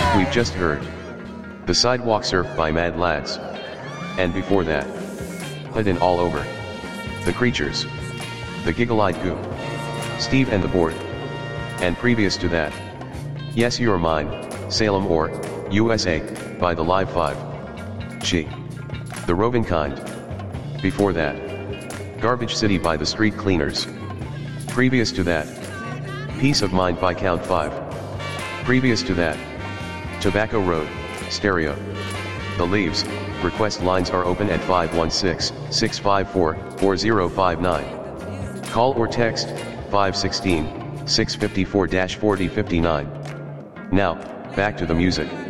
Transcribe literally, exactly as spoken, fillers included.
We've just heard The Sidewalk Surf by Mad Lads. And before that, Hidden All Over, The Creatures, The Giggle-Eyed Goo, Steve and the Board. And previous to that, Yes You're Mine, Salem or U S A, by the Live Five. She, The Roving Kind. Before that, Garbage City by the Street Cleaners. Previous to that, Peace of Mind by Count Five. Previous to that, Tobacco Road, Stereo. The Leaves. Request lines are open at five one six, six five four, four zero five nine. Call or text five one six, six five four, four zero five nine. Now, back to the music.